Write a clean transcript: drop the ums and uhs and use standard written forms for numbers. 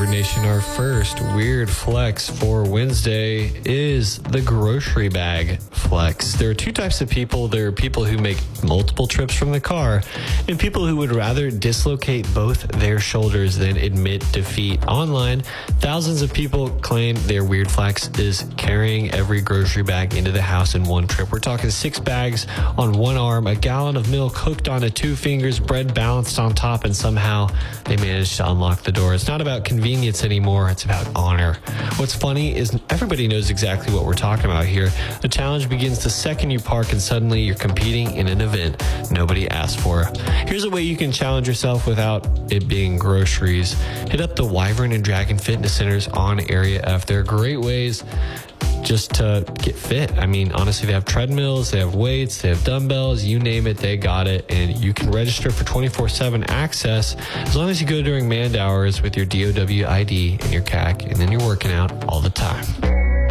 Wyvern Nation, our first weird flex for Wednesday is the grocery bag flex. There are two types of people. There are people who make multiple trips from the car and people who would rather dislocate both their shoulders than admit defeat. Online, thousands of people claim their weird flex is carrying every grocery bag into the house in one trip. We're talking 6 bags on one arm, a gallon of milk hooked onto 2 fingers, bread balanced on top, and somehow they managed to unlock the door. It's not about convenience anymore. It's about honor. What's funny is everybody knows exactly what we're talking about here. The challenge begins the second you park and suddenly you're competing in an event nobody asked for. Here's a way you can challenge yourself without it being groceries. Hit up the Wyvern and Dragon Fitness Centers on Area F. They're great ways just to get fit. I mean, honestly, they have treadmills, they have weights, they have dumbbells, you name it, they got it. And you can register for 24/7 access as long as you go during manned hours with your DOW ID and your CAC, and then you're working out all the time.